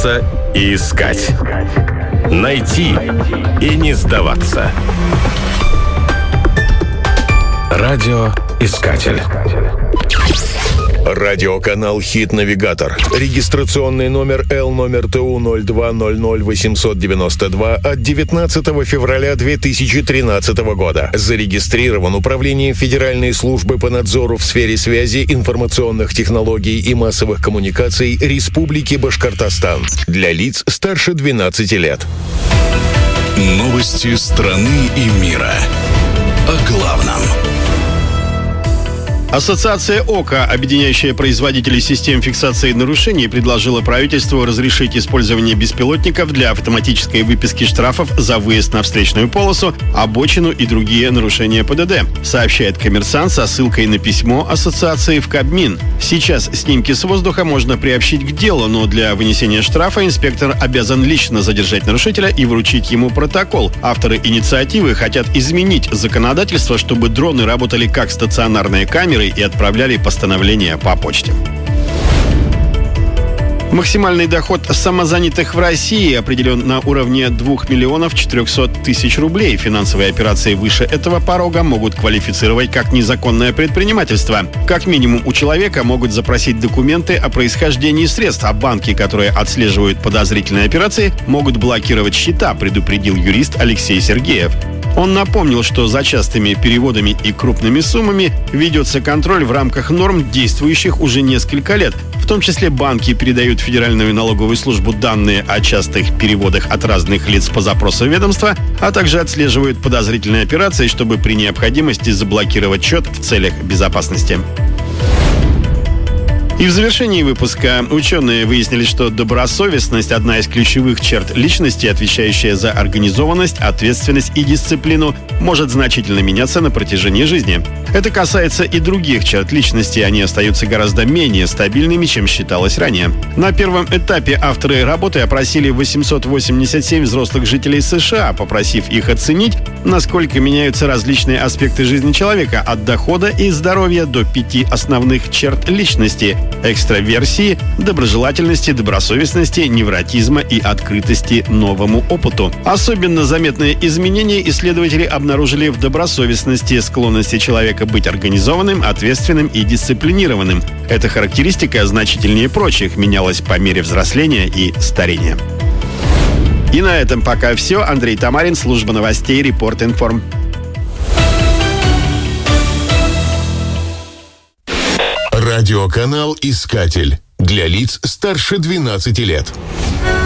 бояться и искать. Найти и не сдаваться. Радиоискатель. Радиоканал «Хит-навигатор». Регистрационный номер L-номер ТУ-02-00-892 от 19 февраля 2013 года. Зарегистрирован Управлением Федеральной службы по надзору в сфере связи, информационных технологий и массовых коммуникаций Республики Башкортостан. Для лиц старше 12 лет. Новости страны и мира. О главном. Ассоциация ОКО, объединяющая производителей систем фиксации нарушений, предложила правительству разрешить использование беспилотников для автоматической выписки штрафов за выезд на встречную полосу, обочину и другие нарушения ПДД, сообщает «Коммерсант» со ссылкой на письмо ассоциации в Кабмин. Сейчас снимки с воздуха можно приобщить к делу, но для вынесения штрафа инспектор обязан лично задержать нарушителя и вручить ему протокол. Авторы инициативы хотят изменить законодательство, чтобы дроны работали как стационарные камеры и отправляли постановления по почте. Максимальный доход самозанятых в России определен на уровне 2 миллионов 400 тысяч рублей. Финансовые операции выше этого порога могут квалифицировать как незаконное предпринимательство. Как минимум у человека могут запросить документы о происхождении средств, а банки, которые отслеживают подозрительные операции, могут блокировать счета, предупредил юрист Алексей Сергеев. Он напомнил, что за частыми переводами и крупными суммами ведется контроль в рамках норм, действующих уже несколько лет. В том числе банки передают в Федеральную налоговую службу данные о частых переводах от разных лиц по запросу ведомства, а также отслеживают подозрительные операции, чтобы при необходимости заблокировать счет в целях безопасности. И в завершении выпуска ученые выяснили, что добросовестность – одна из ключевых черт личности, отвечающая за организованность, ответственность и дисциплину, может значительно меняться на протяжении жизни. Это касается и других черт личности, они остаются гораздо менее стабильными, чем считалось ранее. На первом этапе авторы работы опросили 887 взрослых жителей США, попросив их оценить, насколько меняются различные аспекты жизни человека, от дохода и здоровья до 5 основных черт личности – экстраверсии, доброжелательности, добросовестности, невротизма и открытости новому опыту. Особенно заметные изменения исследователи обнаружили в добросовестности, склонности человека быть организованным, ответственным и дисциплинированным. Эта характеристика значительнее прочих менялась по мере взросления и старения. И на этом пока все. Андрей Тамарин, служба новостей, Репорт Информ. Радиоканал «Искатель» для лиц старше 12 лет.